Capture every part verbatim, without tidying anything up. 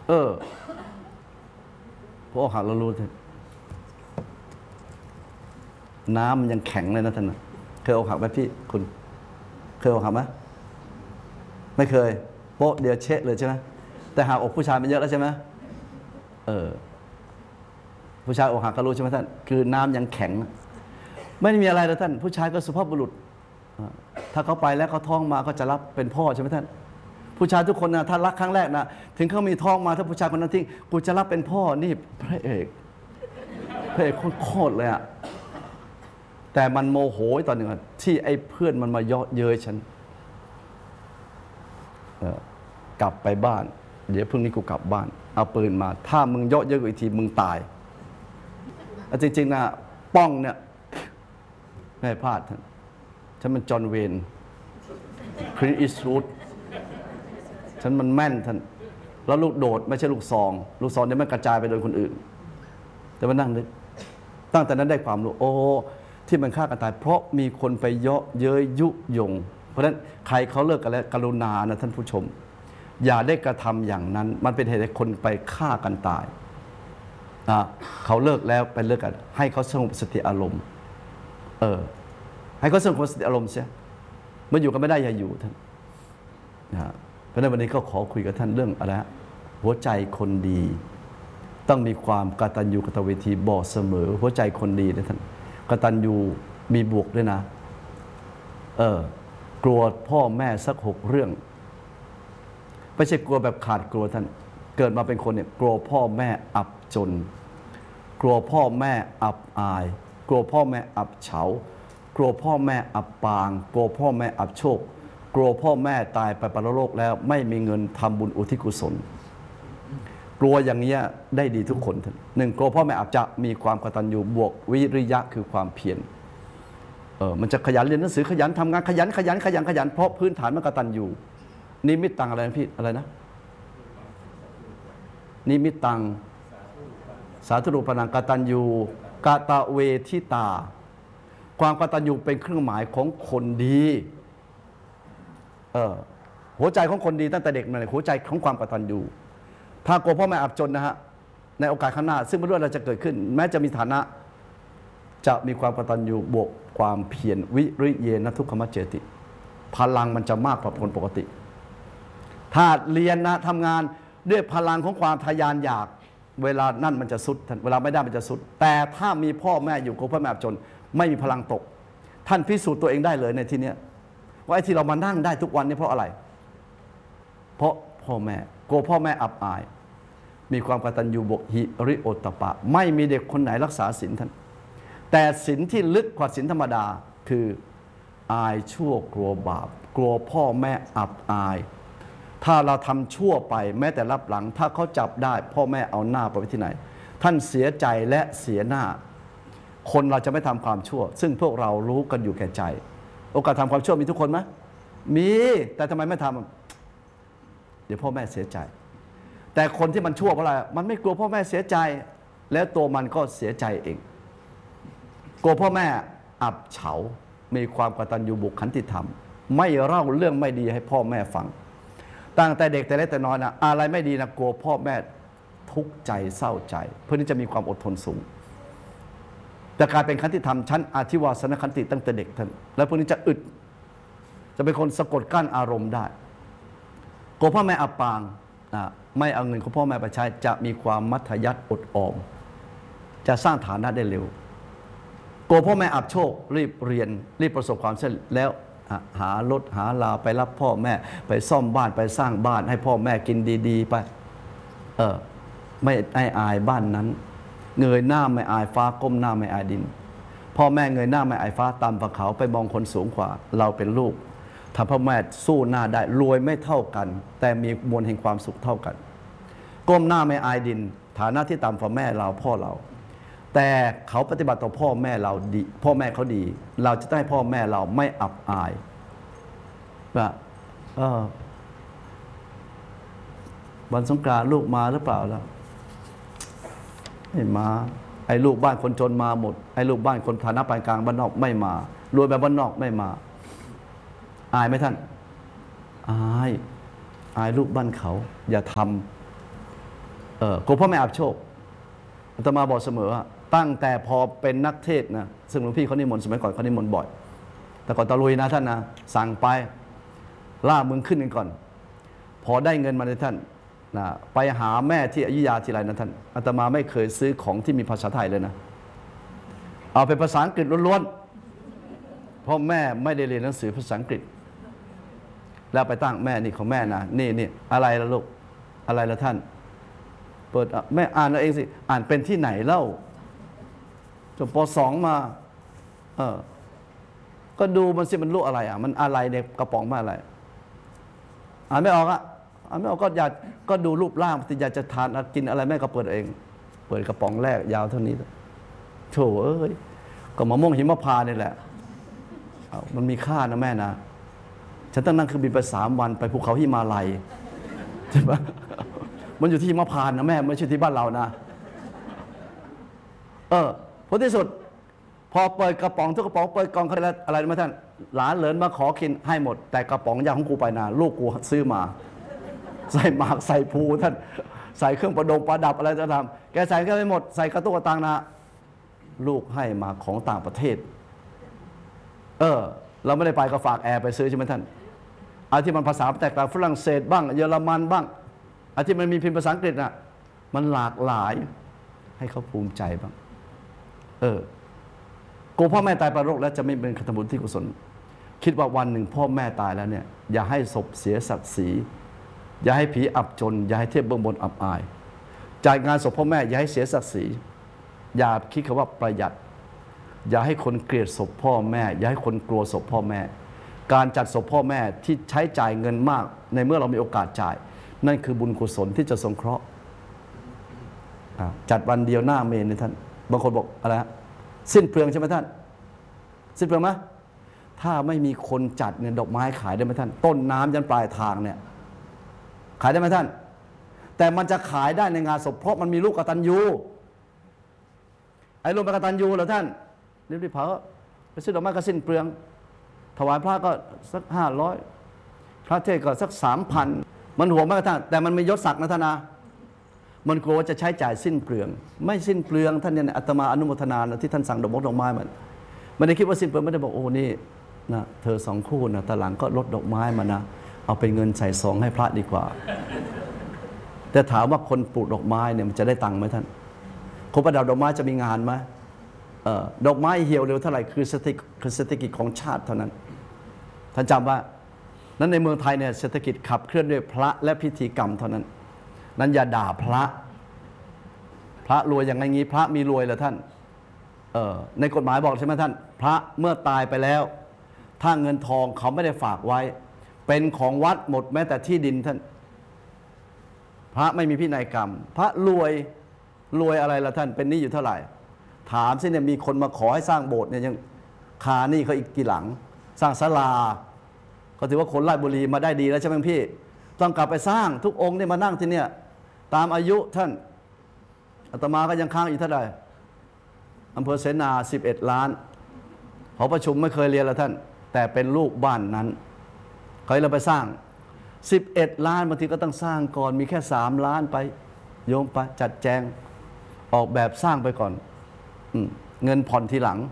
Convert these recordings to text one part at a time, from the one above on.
เออพวกหักเรารู้เถอะน้ำมันยังแข็งเลยนะท่านนะเคยอกหักไหมพี่คุณเคยอกหักไหมไม่เคยโป๊ะเดียวเชะเลยใช่ไหมแต่หากอกผู้ชายมันเยอะแล้วใช่ไหมเออผู้ชายอกหักก็รู้ใช่ไหมท่านคือน้ำยังแข็งไม่ได้มีอะไรเลยท่านผู้ชายก็สุภาพบุรุษถ้าเขาไปแล้วเขาท้องมาก็จะรับเป็นพ่อใช่ไหมท่านผู้ชายทุกคนนะถ้ารักครั้งแรกนะถึงเขามีท้องมาถ้าผู้ชายคนนั้นทิ้งกูจะรับเป็นพ่อนี่พระเอกพระเอกโคตรเลยอะแต่มันโมโหตอนหนึ่งที่ไอ้เพื่อนมันมาเยาะเย้ยฉันกลับไปบ้านเดี๋ยวพรุ่งนี้กูกลับบ้านเอาปืนมาถ้ามึงเยาะเย้ยกูอีกทีมึงตายจริงๆนะป้องเนี่ยไม่พลาดท่านฉันมันจอห์นเวนคลินต์อีสต์วูดฉันมันแม่นท่านแล้วลูกโดดไม่ใช่ลูกซองลูกซองเนี่ยมันกระจายไปโดยคนอื่นแต่มานั่งนึกตั้งแต่นั้นได้ความรู้โอ้ที่มันฆ่ากันตายเพราะมีคนไปเยาะเย้ยยุยงเพราะฉะนั้นใครเขาเลิกกันแล้วกรุณานะท่านผู้ชมอย่าได้กระทำอย่างนั้นมันเป็นเหตุให้คนไปฆ่ากันตายนะเขาเลิกแล้วไปเลิกกันให้เขาสงบสติอารมณ์เออให้เขาสงบสติอารมณ์เสียเมื่ออยู่กันไม่ได้อย่าอยู่ท่านนะเพราะฉะนั้นวันนี้ก็ขอคุยกับท่านเรื่องอะไรหัวใจคนดีต้องมีความกตัญญูกตเวทีบอกเสมอหัวใจคนดีนะท่านกตัญญูมีบวกด้วยนะเออกลัวพ่อแม่สักหกเรื่องไม่ใช่กลัวแบบขาดกลัวท่านเกิดมาเป็นคนเนี่ยกลัวพ่อแม่อับจนกลัวพ่อแม่อับอายกลัวพ่อแม่อับเฉากลัวพ่อแม่อับปางกลัวพ่อแม่อับโชคกลัวพ่อแม่ตายไปปรโลกแล้วไม่มีเงินทำบุญอุทิศกุศลกลัวอย่างนี้ได้ดีทุกคนท่านหนึ่งกลัวพ่อแม่อับจะมีความกตัญญูบวกวิริยะคือความเพียรเออมันจะขยันเรียนหนังสือขยันทำงานขยันขยันขยันขยันเพราะพื้นฐานมันกตัญญูนิมิตตังอะไรนะพี่อะไรนะนิมิตตังสาธุรูปนังกตัญญูกตเวทิตาความกตัญญูเป็นเครื่องหมายของคนดีเออหัวใจของคนดีตั้งแต่เด็กนั่นแหละหัวใจของความกตัญญูถ้ากลัวพ่อแม่อับจนนะฮะในโอกาสข้างหน้าซึ่งไม่รู้อะไรจะเกิดขึ้นแม้จะมีฐานะจะมีความกตัญญูบวกความเพียรวิริเยนะทุกขมัจเจติพลังมันจะมากกว่าคนปกติถ้าเรียนนะทำงานด้วยพลังของความทะยานอยากเวลานั่นมันจะสุดเวลาไม่ได้มันจะสุดแต่ถ้ามีพ่อแม่อยู่กับพ่อแม่อับจนไม่มีพลังตกท่านพิสูจน์ตัวเองได้เลยในที่นี้ว่าไอ้ที่เรามานั่งได้ทุกวันนี้เพราะอะไรเพราะพ่อแม่กลัวพ่อแม่อับอายมีความกตัญญูบวกหิริโอตตปะไม่มีเด็กคนไหนรักษาศีลท่านแต่ศีลที่ลึกกว่าศีลธรรมดาคืออายชั่วกลัวบาปกลัวพ่อแม่อับอายถ้าเราทำชั่วไปแม้แต่รับหลังถ้าเขาจับได้พ่อแม่เอาหน้าไปไว้ที่ไหนท่านเสียใจและเสียหน้าคนเราจะไม่ทำความชั่วซึ่งพวกเรารู้กันอยู่แก่ใจโอกาสทำความชั่วมีทุกคนไหมมีแต่ทำไมไม่ทำเดี๋ยวพ่อแม่เสียใจแต่คนที่มันชั่วเพราะอะไรมันไม่กลัวพ่อแม่เสียใจแล้วตัวมันก็เสียใจเองกลัวพ่อแม่อับเฉามีความกตัญญูบุคขันติธรรมไม่เล่าเรื่องไม่ดีให้พ่อแม่ฟังตั้งแต่เด็กแต่เล็กแต่น้อยนะอะไรไม่ดีนะกลัวพ่อแม่ทุกข์ใจเศร้าใจเพื่อที่จะมีความอดทนสูงแต่การเป็นขันติธรรมชั้นอธิวาสนขันติตั้งแต่เด็กท่านแล้วพวกนี้จะอึดจะเป็นคนสะกดกั้นอารมณ์ได้กลัวพ่อแม่อับปางนะไม่เอาเงินของพ่อแม่ไปใช้จะมีความมัธยัสถ์อดออมจะสร้างฐานะได้เร็วกลัวพ่อแม่อับโชครีบเรียนรีบประสบความสำเร็จแล้วหารถหาลาไปรับพ่อแม่ไปซ่อมบ้านไปสร้างบ้านให้พ่อแม่กินดีๆไปเออไม่ไอ้อายบ้านนั้นเงยหน้าไม่อายฟ้าก้มหน้าไม่อายดินพ่อแม่เงยหน้าไม่อายฟ้าตามภูเขาไปมองคนสูงกว่าเราเป็นลูกถ้าพ่อแม่สู้หน้าได้รวยไม่เท่ากันแต่มีมวลแห่งความสุขเท่ากันก้มหน้าไม่อายดินฐานะที่ต่ำกว่าแม่เราพ่อเราแต่เขาปฏิบัติต่อพ่อแม่เราดีพ่อแม่เขาดีเราจะได้พ่อแม่เราไม่อับอายว่าเออวันสงกรานต์ลูกมาหรือเปล่าล่ะไม่มาไอ้ลูกบ้านคนจนมาหมดไอ้ลูกบ้านคนฐานะปานกลางบ้านนอกไม่มารวยแบบบ้านนอกไม่มาอายไหมท่านอายอายลูกบ้านเขาอย่าทเออกลัวพ่อแม่อับโชคอาตมาบอกเสมอว่าตั้งแต่พอเป็นนักเทศนะซึ่งหลวงพี่เขานิมนต์สมัยก่อนเขานิมนต์บ่อยแต่ก่อนตะลุยนะท่านนะสั่งไปล่ามึงขึ้นกันก่อนพอได้เงินมาในท่านนะไปหาแม่ที่อยุธยาทีไรนะท่านอาตมาไม่เคยซื้อของที่มีภาษาไทยเลยนะเอาเป็นภาษาอังกฤษล้วนๆเพราะแม่ไม่ได้เรียนหนังสือภาษาอังกฤษแล้วไปตั้งแม่นี่ของแม่นะนี่นี่อะไรล่ะลูกอะไรล่ะท่านเปิดแม่อ่านเอาเองสิอ่านเป็นที่ไหนเล่าจบป.สอง มาเออก็ดูมันสิมันลูกอะไรอ่ะมันอะไรในกระป๋องมาอะไรอ่านไม่ออกอ่ะอ่านไม่ออกก็อยากก็ดูรูปร่างที่อยากจะทานกินอะไรแม่ก็เปิดเองเปิดกระป๋องแรกยาวเท่านี้โถเอ้ยก็มะม่วงหิมพานต์นี่แหละมันมีค่านะแม่นะฉันต้องนั่งเครื่องบินไปสามวันไปภูเขาหิมาลัยใช่ไหมมันอยู่ที่หิมพานต์นะแม่ไม่ใช่ที่บ้านเรานะเออผลที่สุดพอเปิดกระป๋องทุกกระป๋องเปิดกล่องอะไรอะไรมาท่านหลานเหลินมาขอกินให้หมดแต่กระป๋องยาของกูไปนาลูกกูซื้อมาใส่หมากใส่ภูท่านใส่เครื่องประดงประดับอะไรจะทำแกใส่ก็ไม่หมดใส่กระตุกกระตังนะลูกให้มาของต่างประเทศเออเราไม่ได้ไปก็ฝากแอร์ไปซื้อใช่ไหมท่านอาที่มันภาษาแตกต่างฝรั่งเศสบ้างเยอรมันบ้างอาที่มันมีพิมพ์ภาษาอังกฤษน่ะมันหลากหลายให้เขาภูมิใจบ้างเออกูพ่อแม่ตายไปโรคแล้วจะไม่เป็นคติบุญที่กุศลคิดว่าวันหนึ่งพ่อแม่ตายแล้วเนี่ยอย่าให้ศพเสียศักดิ์ศรีอย่าให้ผีอับจนอย่าให้เทพเบื้องบนอับอายจ่ายงานศพพ่อแม่อย่าให้เสียศักดิ์ศรีอย่าคิดคำว่าประหยัดอย่าให้คนเกลียดศพพ่อแม่อย่าให้คนกลัวศพพ่อแม่การจัดศพพ่อแม่ที่ใช้จ่ายเงินมากในเมื่อเรามีโอกาสจ่ายนั่นคือบุญกุศลที่จะสงเคราะห์จัดวันเดียวหน้าเมนนี่ท่านบางคนบอกอะไรฮะสิ้นเปลืองใช่ไหมท่านสิ้นเปลืองไหมถ้าไม่มีคนจัดเนี่ยดอกไม้ขายได้ไหมท่านต้นน้ำยันปลายทางเนี่ยขายได้ไหมท่านแต่มันจะขายได้ในงานศพเพราะมันมีลูกกตัญญูไอ้ลูกกตัญญูเหรอท่านรีบๆเผาไปซื้อดอกไม้ก็สิ้นเปลืองถวายพระก็สักห้าร้อยพระเทศก็สักสามพันมันห่วงมากท่านแต่มันมียศศักดิ์นะท่านนะมันกลัวว่าจะใช้จ่ายสิ้นเปลืองไม่สิ้นเปลืองท่านเนี่ยอาตมาอนุโมทนาที่ท่านสั่งดอกมกดอกไม้มันไม่ได้คิดว่าสิ้นเปลืองไม่ได้บอกโอ้นี่นะเธอสองคู่นะแต่หลังก็ลดดอกไม้มานะเอาเป็นเงินใส่ซองให้พระดีกว่าแต่ถามว่าคนปลูกดอกไม้เนี่ยมันจะได้ตังค์ไหมท่านคนประดับดอกไม้จะมีงานไหมเออดอกไม้เหี่ยวเร็วเท่าไหร่คือเศรษฐกิจคือเศรษฐกิจของชาติเท่านั้นท่านจำว่านั้นในเมืองไทยเนี่ยเศรษฐกิจขับเคลื่อนด้วยพระและพิธีกรรมเท่านั้นนั้นอย่าด่าพระพระรวยอย่างไงงี้พระมีรวยเหรอท่านเออในกฎหมายบอกใช่ไหมท่านพระเมื่อตายไปแล้วถ้าเงินทองเขาไม่ได้ฝากไว้เป็นของวัดหมดแม้แต่ที่ดินท่านพระไม่มีพินัยกรรมพระรวยรวยอะไรล่ะท่านเป็นหนี้อยู่เท่าไหร่ถามสิเนี่ยมีคนมาขอให้สร้างโบสถ์เนี่ยยังคาหนี้เขาอีกกี่หลังสร้างศาลาก็ถือว่าคนราชบุรีมาได้ดีแล้วใช่ไหมพี่ต้องกลับไปสร้างทุกองค์เนี่ยมานั่งที่เนี่ยตามอายุท่านอาตมาก็ยังค้างอีกเท่าไหร่อำเภอเสนาสิบเอ็ดล้านหอประชุมไม่เคยเรียนแล้วท่านแต่เป็นลูกบ้านนั้นเคยเราไปสร้างสิบเอ็ดล้านบางทีก็ต้องสร้างก่อนมีแค่สามล้านไปโยมไปจัดแจงออกแบบสร้างไปก่อนเงินผ่อนทีหลัง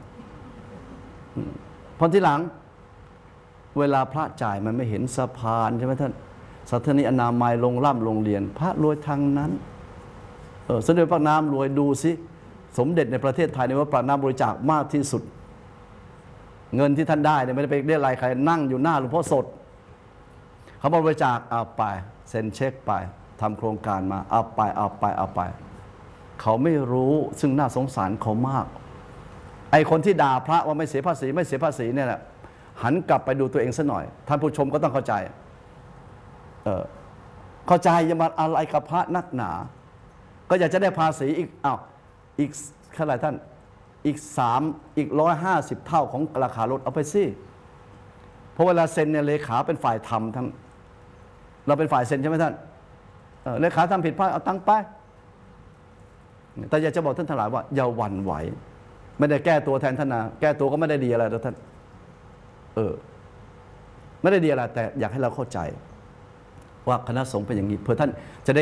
ผ่อนทีหลังเวลาพระจ่ายมันไม่เห็นสะพานใช่ไหมท่านสัทนิอนามัยลงร่ำโรงเรียนพระรวยทางนั้นเออสมเด็จพระนามรวยดูสิสมเด็จในประเทศไทยในว่าพระนามบริจาคมากที่สุดเงินที่ท่านได้เนี่ยไม่ได้ไปเรียกรายใครนั่งอยู่หน้าหลวงพ่อสดเขาบริจาคเอาไปเซ็นเช็คไปทำโครงการมาเอาไปเอาไปเอาไปเขาไม่รู้ซึ่งน่าสงสารเขามากไอคนที่ด่าพระว่าไม่เสียภาษีไม่เสียภาษีเนี่ยแหละหันกลับไปดูตัวเองซะหน่อยท่านผู้ชมก็ต้องเข้าใจเออเข้าใจอย่ามาอะไรกับพระนักหนาก็อยากจะได้ภาษีอีกอ้าวอีกเท่าไหร่ท่านอีกสามอีกร้อยห้าสิบเท่าของราคารถเอาไปสิเพราะเวลาเซ็นเนี่ยเลขาเป็นฝ่ายทำท่านเราเป็นฝ่ายเซ็นใช่ไหมท่านเออเลขาทำผิดพลาดเอาตังค์ไปแต่อยากจะบอกท่านทั้งหลายว่าอย่าหวั่นไหวไม่ได้แก้ตัวแทนท่านนะแก้ตัวก็ไม่ได้ดีอะไรแล้วท่านเออไม่ได้ดีอะไรแต่อยากให้เราเข้าใจว่าคณะสงฆ์เป็นอย่างนี้เพื่อท่านจะได้